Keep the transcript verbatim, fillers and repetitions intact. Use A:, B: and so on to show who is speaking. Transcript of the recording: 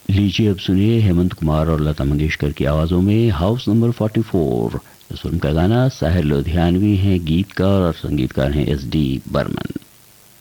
A: लीजिए अब सुनिए हेमंत कुमार और लता मंगेशकर की आवाजों में हाउस नंबर चौवालीस। इस फिल्म का गाना साहिर लुधियानवी हैं गीतकार और संगीतकार हैं एस डी बर्मन।